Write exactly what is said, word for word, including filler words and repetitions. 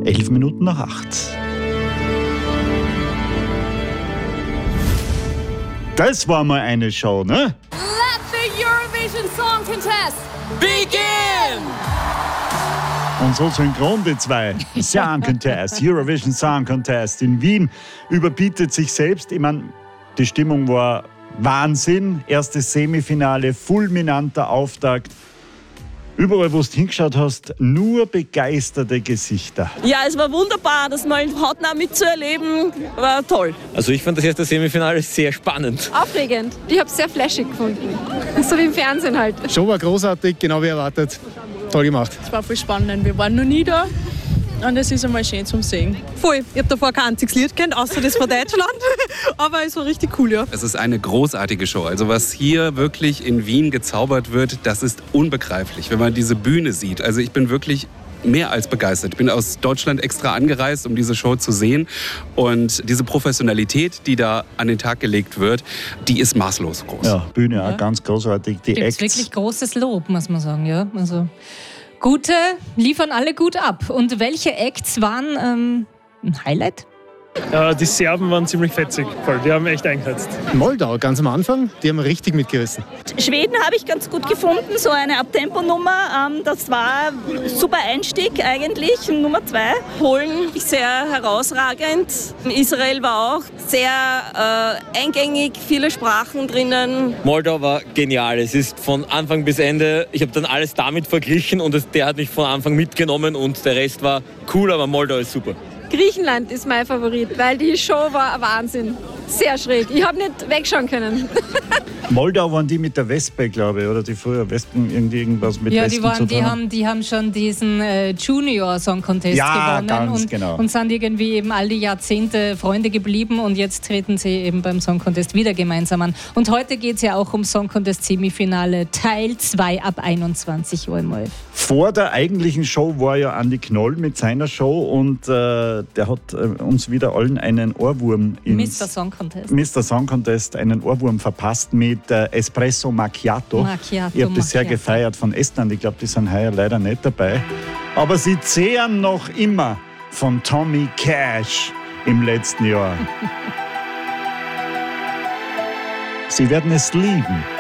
Elf Minuten nach acht. Das war mal eine Show, ne? Let the Eurovision Song Contest begin! Und so synchron die zwei. Song Contest, Eurovision Song Contest in Wien überbietet sich selbst. Ich meine, die Stimmung war Wahnsinn. Erstes Semifinale, fulminanter Auftakt. Überall, wo du hingeschaut hast, nur begeisterte Gesichter. Ja, es war wunderbar, das mal hautnah mitzuerleben, war toll. Also ich fand das erste Semifinale sehr spannend. Aufregend. Ich habe es sehr flashig gefunden. So wie im Fernsehen halt. Show war großartig, genau wie erwartet. Toll gemacht. Es war voll spannend. Wir waren noch nie da und es ist einmal schön zum Sehen. Voll. Ich habe davor kein einziges Lied kennt, außer das von Deutschland. Aber es war richtig cool, ja. Es ist eine großartige Show. Also was hier wirklich in Wien gezaubert wird, das ist unbegreiflich, wenn man diese Bühne sieht. Also ich bin wirklich mehr als begeistert. Ich bin aus Deutschland extra angereist, um diese Show zu sehen. Und diese Professionalität, die da an den Tag gelegt wird, die ist maßlos groß. Ja, Bühne auch ja. ganz großartig. Die Gibt's Acts. Wirklich großes Lob, muss man sagen. Ja? Also gute, liefern alle gut ab. Und welche Acts waren ähm, ein Highlight? Ja, die Serben waren ziemlich fetzig, voll. Die haben echt eingeheizt. Moldau, ganz am Anfang, die haben richtig mitgerissen. Schweden habe ich ganz gut gefunden, so eine Abtempo-Nummer. Das war ein super Einstieg eigentlich, Nummer zwei. Polen sehr herausragend. Israel war auch sehr äh, eingängig, viele Sprachen drinnen. Moldau war genial. Es ist von Anfang bis Ende, ich habe dann alles damit verglichen und es, der hat mich von Anfang mitgenommen und der Rest war cool, aber Moldau ist super. Griechenland ist mein Favorit, weil die Show war ein Wahnsinn. Sehr schräg. Ich habe nicht wegschauen können. Moldau waren die mit der Wespe, glaube ich, oder die früher Wespen, irgendwie irgendwas mit ja, Wespen die waren, zu tun die haben, die haben schon diesen äh, Junior Song Contest ja, gewonnen ganz und, genau. und sind irgendwie eben all die Jahrzehnte Freunde geblieben und jetzt treten sie eben beim Song Contest wieder gemeinsam an. Und heute geht es ja auch um Song Contest Semifinale Teil zwei ab einundzwanzig Uhr im O R F. Vor der eigentlichen Show war ja Andi Knoll mit seiner Show und äh, der hat äh, uns wieder allen einen Ohrwurm ins Mister Song Contest. Mister Song Contest einen Ohrwurm verpasst mit äh, Espresso Macchiato. Macchiato. Ich habe das sehr Macchiato. gefeiert von Estland. Ich glaube, die sind heuer leider nicht dabei. Aber sie zehren noch immer von Tommy Cash im letzten Jahr. Sie werden es lieben.